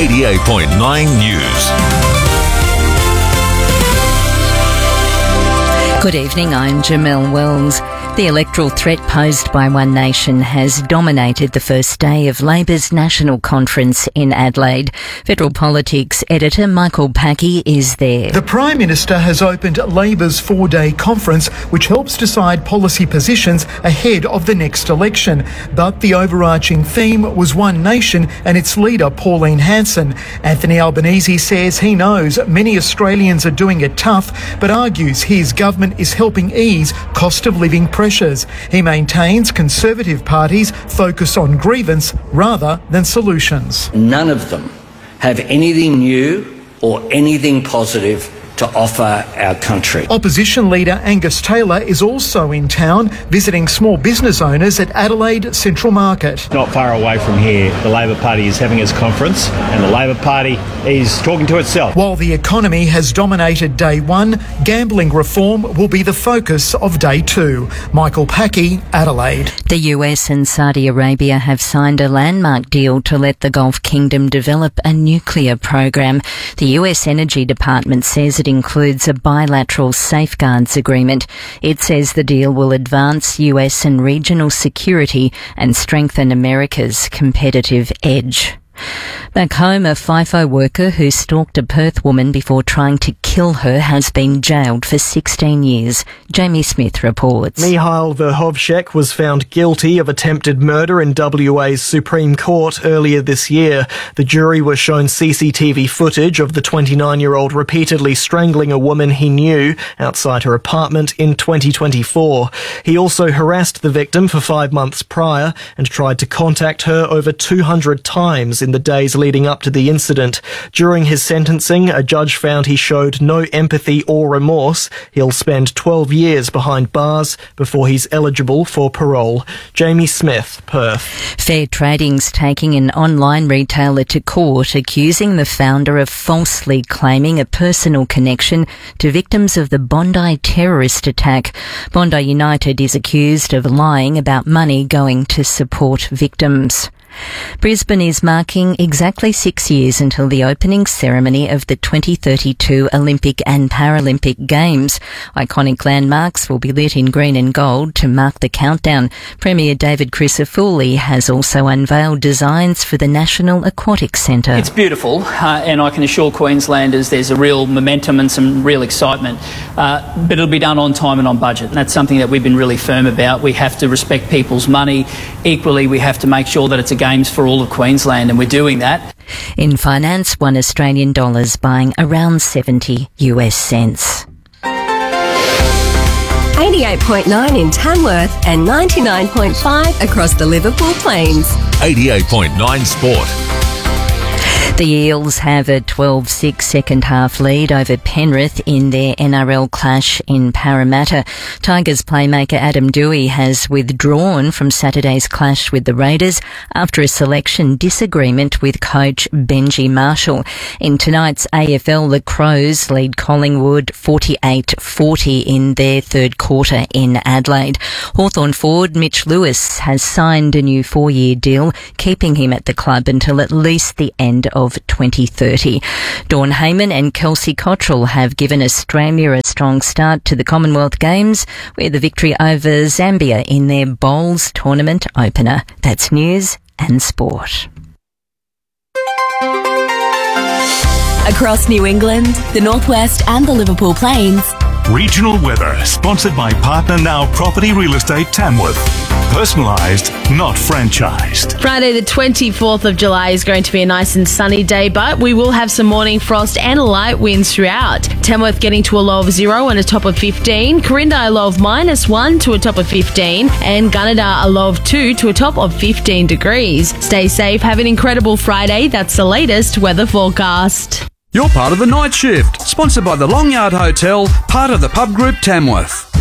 88.9 News. Good evening, I'm Jamelle Wells. The electoral threat posed by One Nation has dominated the first day of Labor's National Conference in Adelaide. Federal Politics editor Michael Packey is there. The Prime Minister has opened Labor's four-day conference, which helps decide policy positions ahead of the next election. But the overarching theme was One Nation and its leader, Pauline Hanson. Anthony Albanese says he knows many Australians are doing it tough, but argues his government is helping ease cost of living pressures. He maintains Conservative parties focus on grievance rather than solutions. None of them have anything new or anything positive to offer our country. Opposition leader Angus Taylor is also in town visiting small business owners at Adelaide Central Market. Not far away from here, the Labor Party is having its conference and the Labor Party is talking to itself. While the economy has dominated day one, gambling reform will be the focus of day two. Michael Packey, Adelaide. The US and Saudi Arabia have signed a landmark deal to let the Gulf Kingdom develop a nuclear program. The US Energy Department says it includes a bilateral safeguards agreement. It says the deal will advance US and regional security and strengthen America's competitive edge. Back home, a FIFO worker who stalked a Perth woman before trying to kill her has been jailed for 16 years. Jamie Smith reports. Mihail Verhovshek was found guilty of attempted murder in WA's Supreme Court earlier this year. The jury was shown CCTV footage of the 29-year-old repeatedly strangling a woman he knew outside her apartment in 2024. He also harassed the victim for 5 months prior and tried to contact her over 200 times in the days leading up to the incident. During his sentencing, a judge found he showed no empathy or remorse. He'll spend 12 years behind bars before he's eligible for parole. Jamie Smith, Perth. Fair Trading's taking an online retailer to court, accusing the founder of falsely claiming a personal connection to victims of the Bondi terrorist attack. Bondi United is accused of lying about money going to support victims. Brisbane is marking exactly 6 years until the opening ceremony of the 2032 Olympic and Paralympic Games. Iconic landmarks will be lit in green and gold to mark the countdown. Premier David Crisafulli has also unveiled designs for the National Aquatic Centre. It's beautiful, and I can assure Queenslanders there's a real momentum and some real excitement, but it'll be done on time and on budget, and that's something that we've been really firm about. We have to respect people's money. Equally, we have to make sure that it's a Games for all of Queensland, and we're doing that. In finance, $1 Australian buying around 70 US cents. 88.9 in Tamworth and 99.5 across the Liverpool Plains. 88.9 Sport. The Eels have a 12-6 second half lead over Penrith in their NRL clash in Parramatta. Tigers playmaker Adam Doueihi has withdrawn from Saturday's clash with the Raiders after a selection disagreement with coach Benji Marshall. In tonight's AFL, the Crows lead Collingwood 48-40 in their third quarter in Adelaide. Hawthorn forward Mitch Lewis has signed a new 4-year deal, keeping him at the club until at least the end of 2030. Dawn Heyman and Kelsey Cottrell have given Australia a strong start to the Commonwealth Games with a victory over Zambia in their Bowls tournament opener. That's news and sport. Across New England, the Northwest and the Liverpool Plains. Regional weather, sponsored by Partner Now Property Real Estate Tamworth. Personalised, not franchised. Friday the 24th of July is going to be a nice and sunny day, but we will have some morning frost and light winds throughout. Tamworth getting to a low of 0 and a top of 15. Corinda a low of -1 to a top of 15. And Gunnedah a low of 2 to a top of 15 degrees. Stay safe, have an incredible Friday. That's the latest weather forecast. You're part of the night shift, sponsored by the Long Yard Hotel, part of the Pub Group Tamworth.